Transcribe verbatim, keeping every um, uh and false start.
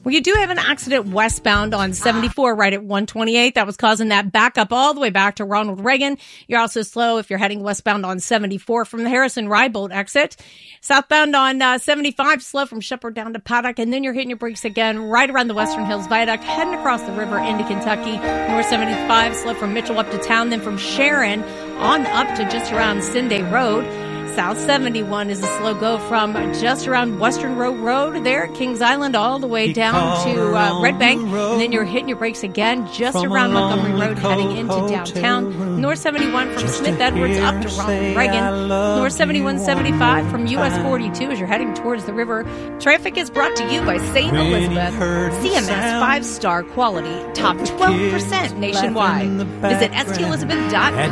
Well, you do have an accident westbound on seventy-four right at one twenty-eight. That was causing that backup all the way back to Ronald Reagan. You're also slow if you're heading westbound on seventy-four from the Harrison-Rybolt exit. Southbound on uh, seventy-five, slow from Shepherd down to Paddock. And then you're hitting your brakes again right around the Western Hills Viaduct, heading across the river into Kentucky. North seventy-five, slow from Mitchell up to town, then from Sharon on up to just around Cinday Road. South seventy-one is a slow go from just around Western Road Road there at Kings Island all the way down to uh, Red Bank. And then you're hitting your brakes again just around Montgomery Road heading into downtown. North seventy-one from Smith Edwards up to Ronald Reagan. North seventy-one seventy-five from U S forty-two as you're heading towards the river. Traffic is brought to you by Saint Elizabeth. C M S five-star quality, top twelve percent nationwide. Visit S T Elizabeth dot com.